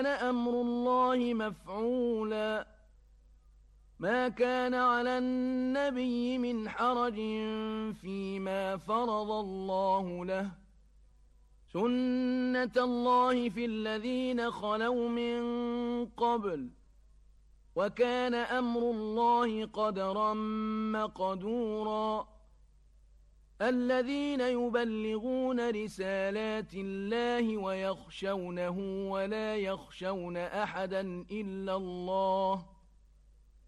كان أمر الله مفعولا ما كان على النبي من حرج فيما فرض الله له سنة الله في الذين خلوا من قبل وكان أمر الله قدرا مقدورا الذين يبلغون رسالات الله ويخشونه ولا يخشون أحدا إلا الله